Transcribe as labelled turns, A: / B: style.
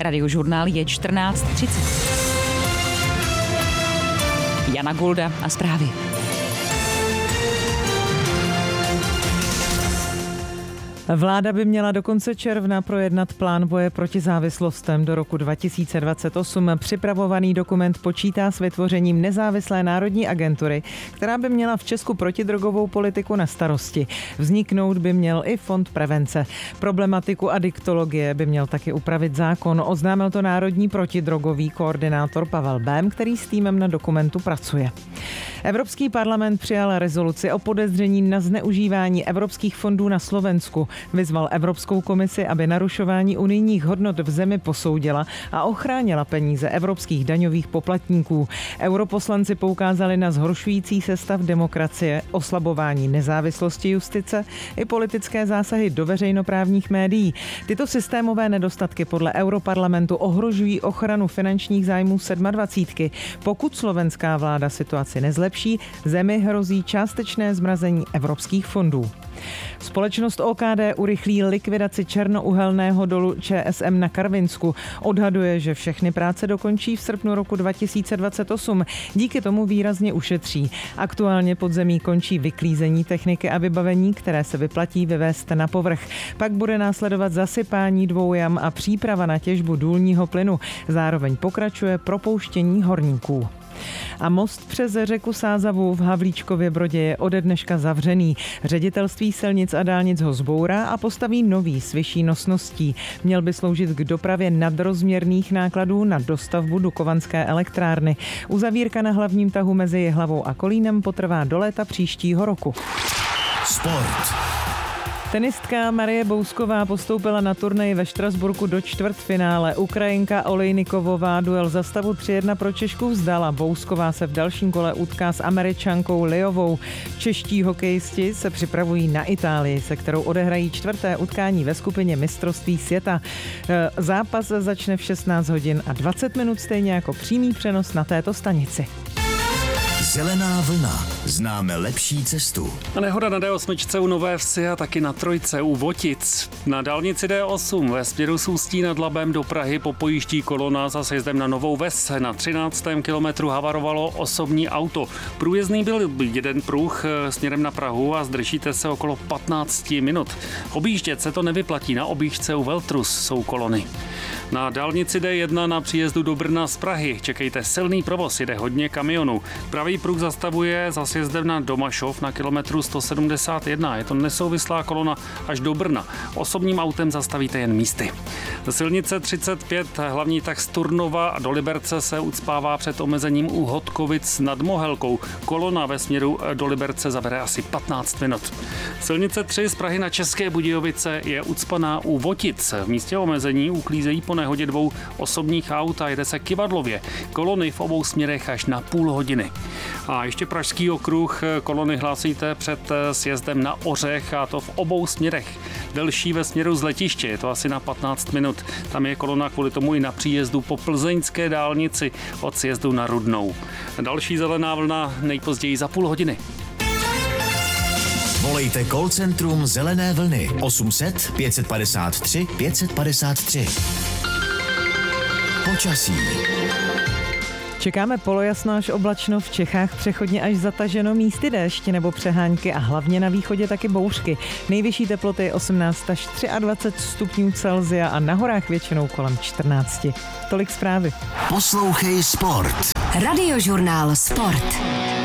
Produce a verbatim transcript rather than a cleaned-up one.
A: Radiožurnál je čtrnáct třicet. Jana Golda a zprávy.
B: Vláda by měla do konce června projednat plán boje proti závislostem do roku dva tisíce dvacet osm. Připravovaný dokument počítá s vytvořením nezávislé národní agentury, která by měla v Česku protidrogovou politiku na starosti. Vzniknout by měl i fond prevence. Problematiku adiktologie by měl taky upravit zákon. Oznámil to národní protidrogový koordinátor Pavel Bém, který s týmem na dokumentu pracuje. Evropský parlament přijal rezoluci o podezření na zneužívání evropských fondů na Slovensku. Vyzval Evropskou komisi, aby narušování unijních hodnot v zemi posoudila a ochránila peníze evropských daňových poplatníků. Europoslanci poukázali na zhoršující se stav demokracie, oslabování nezávislosti justice i politické zásahy do veřejnoprávních médií. Tyto systémové nedostatky podle Europarlamentu ohrožují ochranu finančních zájmů sedmadvacítky. Pokud slovenská vláda situaci nezlepší, zemi hrozí částečné zmrazení evropských fondů. Společnost O K D urychlí likvidaci černouhelného dolu Č S M na Karvinsku. Odhaduje, že všechny práce dokončí v srpnu roku dva tisíce dvacet osm. Díky tomu výrazně ušetří. Aktuálně pod zemí končí vyklízení techniky a vybavení, které se vyplatí vyvést na povrch. Pak bude následovat zasypání dvou jam a příprava na těžbu důlního plynu. Zároveň pokračuje propouštění horníků. A most přes řeku Sázavu v Havlíčkově Brodě je ode dneška zavřený. Ředitelství silnic a dálnic ho zbourá a postaví nový s vyšší nosností. Měl by sloužit k dopravě nadrozměrných nákladů na dostavbu Dukovanské elektrárny. Uzavírka na hlavním tahu mezi Jihlavou a Kolínem potrvá do léta příštího roku.
C: Sport.
B: Tenistka Marie Bousková postoupila na turnaj ve Štrasburku do čtvrtfinále. Ukrajinka Olejnikovová duel za stavu tři jedna pro Češku vzdala. Bousková se v dalším kole utká s Američankou Liovou. Čeští hokejisti se připravují na Itálii, se kterou odehrají čtvrté utkání ve skupině mistrovství světa. Zápas začne v šestnáct hodin a dvacet minut, stejně jako přímý přenos na této stanici.
C: Zelená vlna. Známe lepší cestu.
D: A nehoda na D osm u Nové Vsi a taky na Trojce u Votic. Na dálnici D osm ve směru z Ústí nad Labem do Prahy popojíždí kolona za sjezdem na Novou Ves. Na třináctém kilometru havarovalo osobní auto. Průjezdný byl jeden pruh směrem na Prahu a zdržíte se okolo patnáct minut. Objíždět se to nevyplatí, na objížďce u Veltrus jsou kolony. Na dálnici D jedna na příjezdu do Brna z Prahy čekejte silný provoz, jede hodně kamionů. Pravý pruh zastavuje za sjezdem na Domašov na kilometru sto sedmdesát jedna. Je to nesouvislá kolona až do Brna. Osobním autem zastavíte jen místy. Silnice třicet pět, hlavní tah z Turnova do Liberce se ucpává před omezením u Hodkovic nad Mohelkou. Kolona ve směru do Liberce zabere asi patnáct minut. Silnice tři z Prahy na České Budějovice je ucpaná u Votic. V místě omezení uklízejí po nehodě dvou osobních aut a jede se kyvadlově. Kolony v obou směrech až na půl hodiny. A ještě Pražský okruh, kolony hlásíte před sjezdem na Ořech a to v obou směrech. Delší ve směru z letiště, je to asi na patnáct minut. Tam je kolona kvůli tomu i na příjezdu po plzeňské dálnici od sjezdu na Rudnou. Další zelená vlna nejpozději za půl hodiny.
C: Volejte call centrum Zelené vlny osm set pět padesát tři pět padesát tři. Počasí.
B: Čekáme polojasno až oblačno, v Čechách přechodně až zataženo, místy déšť nebo přehánky a hlavně na východě taky bouřky. Nejvyšší teploty osmnáct až dvacet tři stupňů Celsia a na horách většinou kolem čtrnáct. Tolik zprávy.
C: Poslouchej Sport.
E: Radiožurnál Sport.